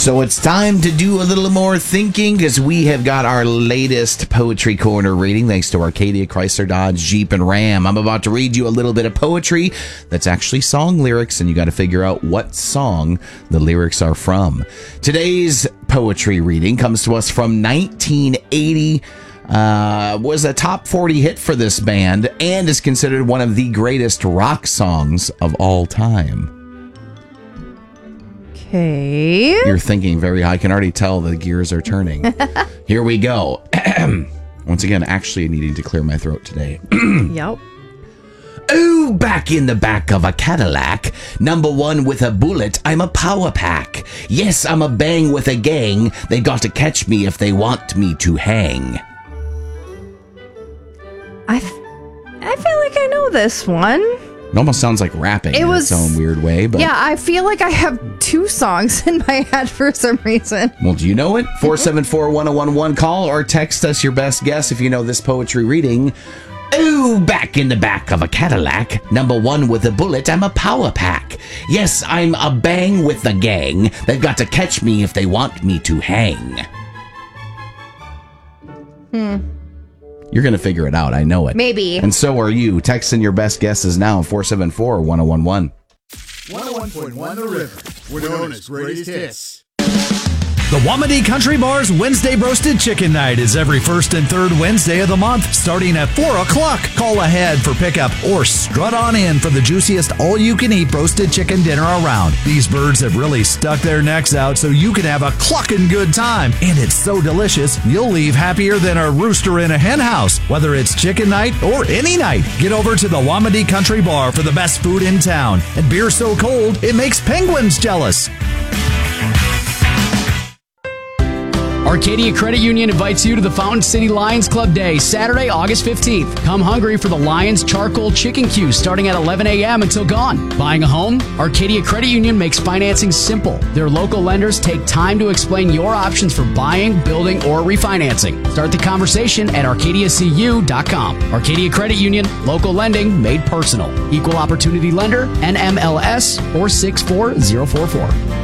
So it's time to do a little more thinking because we have got our latest Poetry Corner reading thanks to Arcadia, Chrysler, Dodge, Jeep, and Ram. I'm about to read you a little bit of poetry that's actually song lyrics, and you got to figure out what song the lyrics are from. Today's poetry reading comes to us from 1980. Was a top 40 hit for this band and is considered one of the greatest rock songs of all time. Okay. You're thinking very high. I can already tell the gears are turning. Here we go. Once again, actually needing to clear my throat today. Yep. Oh, back in the back of a Cadillac. Number one with a bullet, I'm a power pack. Yes, I'm a bang with a gang. They got to catch me if they want me to hang. I feel like I know this one. It almost sounds like rapping in its own weird way. But yeah, I feel like I have two songs in my head for some reason. Well, do you know it? 474-1011. Call or text us your best guess if you know this poetry reading. Oh, back in the back of a Cadillac. Number one with a bullet, I'm a power pack. Yes, I'm a bang with the gang. They've got to catch me if they want me to hang. You're going to figure it out. I know it. Maybe. And so are you. Text in your best guesses now. 474-1011. 101.1 The River. Winona's greatest hits. The Wamedy Country Bar's Wednesday Roasted Chicken Night is every first and third Wednesday of the month, starting at 4 o'clock. Call ahead for pickup or strut on in for the juiciest all-you-can-eat roasted chicken dinner around. These birds have really stuck their necks out so you can have a clucking good time. And it's so delicious, you'll leave happier than a rooster in a hen house. Whether it's chicken night or any night, get over to the Wamedy Country Bar for the best food in town. And beer so cold, it makes penguins jealous. Arcadia Credit Union invites you to the Fountain City Lions Club Day, Saturday, August 15th. Come hungry for the Lions Charcoal Chicken Queue starting at 11 a.m. until gone. Buying a home? Arcadia Credit Union makes financing simple. Their local lenders take time to explain your options for buying, building, or refinancing. Start the conversation at arcadiacu.com. Arcadia Credit Union, local lending made personal. Equal opportunity lender, NMLS 464044.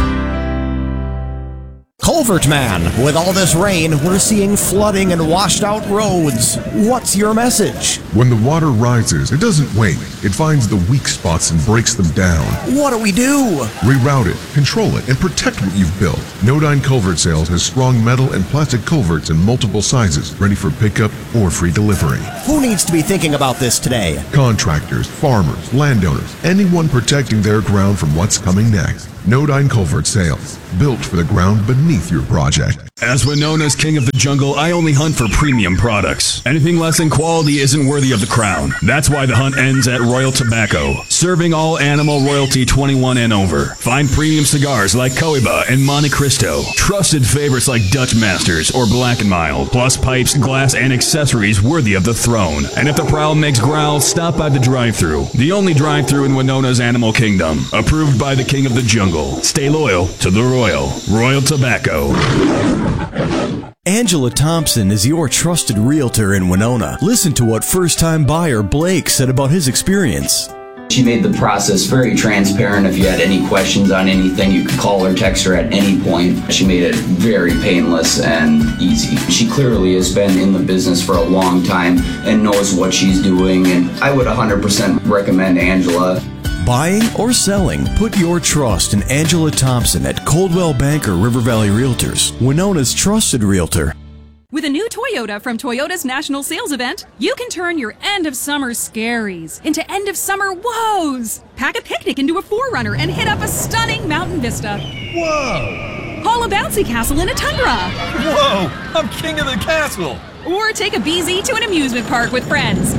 Culvert Man, with all this rain, we're seeing flooding and washed out roads. What's your message? When the water rises, it doesn't wait. It finds the weak spots and breaks them down. What do we do? Reroute it, control it, and protect what you've built. Nodine Culvert Sales has strong metal and plastic culverts in multiple sizes, ready for pickup or free delivery. Who needs to be thinking about this today? Contractors, farmers, landowners, anyone protecting their ground from what's coming next. Nodine Culvert Sales, built for the ground beneath your project. As Winona's king of the jungle, I only hunt for premium products. Anything less than quality isn't worthy of the crown. That's why the hunt ends at Royal Tobacco, serving all animal royalty 21 and over. Find premium cigars like Cohiba and Monte Cristo, trusted favorites like Dutch Masters or Black & Mild, plus pipes, glass, and accessories worthy of the throne. And if the prowl makes growl, stop by the drive-thru, the only drive-thru in Winona's animal kingdom, approved by the king of the jungle. Stay loyal to the Royal Tobacco. Angela Thompson is your trusted realtor in Winona. Listen to what first-time buyer Blake said about his experience. She made the process very transparent. If you had any questions on anything, you could call or text her at any point. She made it very painless and easy. She clearly has been in the business for a long time and knows what she's doing, and I would 100% recommend Angela. Buying or selling, put your trust in Angela Thompson at Coldwell Banker River Valley Realtors, Winona's trusted realtor. With a new Toyota from Toyota's National Sales Event, you can turn your end-of-summer scaries into end-of-summer woes. Pack a picnic into a 4Runner and hit up a stunning mountain vista. Whoa! Haul a bouncy castle in a Tundra. Whoa! I'm king of the castle! Or take a BZ to an amusement park with friends.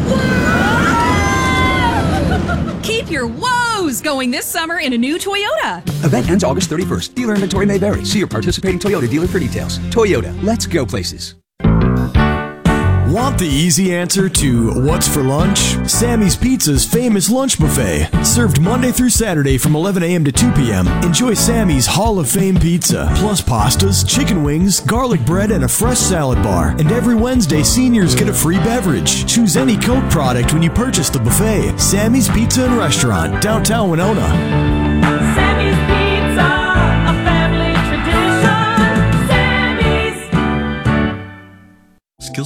Keep your woes going this summer in a new Toyota. Event ends August 31st. Dealer inventory may vary. See your participating Toyota dealer for details. Toyota, let's go places. Want the easy answer to what's for lunch? Sammy's Pizza's famous lunch buffet. Served Monday through Saturday from 11 a.m. to 2 p.m. Enjoy Sammy's Hall of Fame pizza, plus pastas, chicken wings, garlic bread, and a fresh salad bar. And every Wednesday, seniors get a free beverage. Choose any Coke product when you purchase the buffet. Sammy's Pizza and Restaurant, downtown Winona. Sammy's Pizza, a family tradition.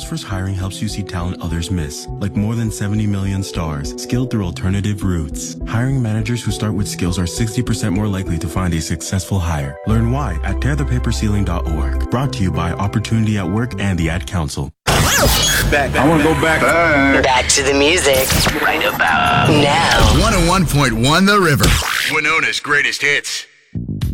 Salesforce Hiring helps you see talent others miss, like more than 70 million stars, skilled through alternative routes. Hiring managers who start with skills are 60% more likely to find a successful hire. Learn why at tearthepaperceiling.org. Brought to you by Opportunity at Work and the Ad Council. I want to go back. Back to the music. Right about now. 101.1 The River. Winona's greatest hits.